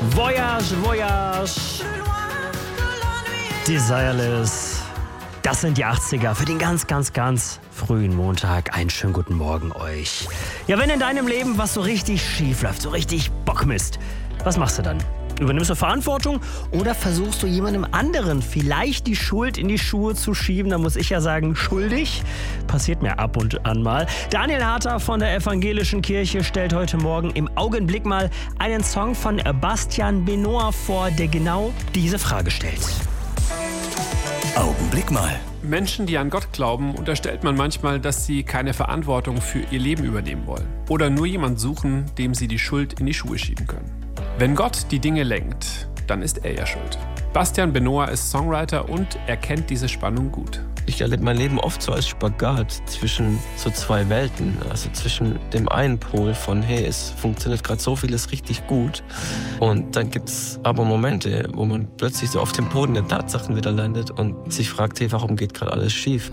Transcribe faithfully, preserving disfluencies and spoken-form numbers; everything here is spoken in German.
Voyage, Voyage, Desireless. Das sind die achtziger für den ganz, ganz, ganz frühen Montag. Einen schönen guten Morgen euch. Ja, wenn in deinem Leben was so richtig schief läuft, so richtig Bockmist, was machst du dann? Übernimmst du Verantwortung oder versuchst du jemandem anderen vielleicht die Schuld in die Schuhe zu schieben? Da muss ich ja sagen, schuldig. Passiert mir ab und an mal. Daniel Harter von der Evangelischen Kirche stellt heute Morgen im Augenblick mal einen Song von Bastian Benoit vor, der genau diese Frage stellt. Augenblick mal. Menschen, die an Gott glauben, unterstellt man manchmal, dass sie keine Verantwortung für ihr Leben übernehmen wollen. Oder nur jemanden suchen, dem sie die Schuld in die Schuhe schieben können. Wenn Gott die Dinge lenkt, dann ist er ja schuld. Bastian Benoit ist Songwriter und er kennt diese Spannung gut. Ich erlebe mein Leben oft so als Spagat zwischen so zwei Welten. Also zwischen dem einen Pol von, hey, es funktioniert gerade so vieles richtig gut. Und dann gibt es aber Momente, wo man plötzlich so auf dem Boden der Tatsachen wieder landet und sich fragt, hey, warum geht gerade alles schief?